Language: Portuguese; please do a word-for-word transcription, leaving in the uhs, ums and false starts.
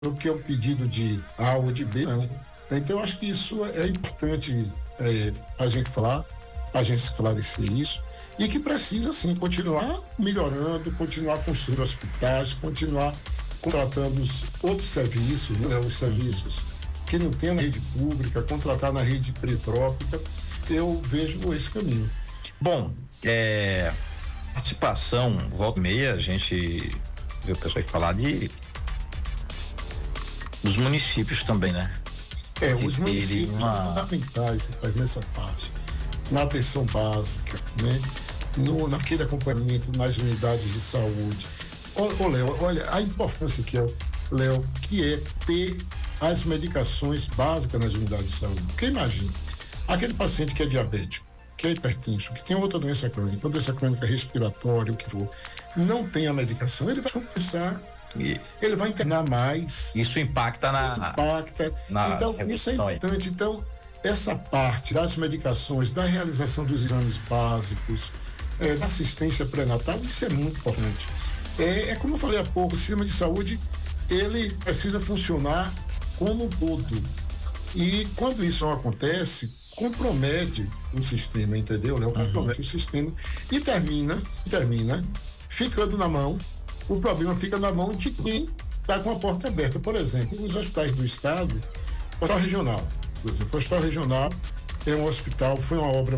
o que é um pedido de A ou de B, não. Então, eu acho que isso é importante é, a gente falar, a gente esclarecer isso, e que precisa, sim, continuar melhorando, continuar construindo hospitais, continuar contratando os outros serviços, né, os serviços que não tem na rede pública, contratar na rede perifrópica. Eu vejo esse caminho. Bom, é, participação, volta e meia, a gente vê o pessoal falar de dos municípios também, né? É, De os municípios uma... fundamentais nessa parte, na atenção básica, né? No, naquele acompanhamento nas unidades de saúde. Ô, ô Léo, olha a importância que é, Léo, que é ter as medicações básicas nas unidades de saúde. Porque imagina, aquele paciente que é diabético, que é hipertenso, que tem outra doença crônica, uma doença crônica respiratória, o que for, não tem a medicação, ele vai começar, E ele vai internar mais. isso impacta na. Impacta. na então, isso é importante. Então, essa parte das medicações, da realização dos exames básicos, é, da assistência pré-natal, isso é muito importante. É, é como eu falei há pouco, o sistema de saúde, ele precisa funcionar como um todo. E quando isso não acontece, compromete o sistema, entendeu, Léo? Compromete uhum. o sistema e termina, termina ficando na mão, o problema fica na mão de quem está com a porta aberta. Por exemplo, os hospitais do estado, o hospital regional, por exemplo, o hospital regional é um hospital, foi uma obra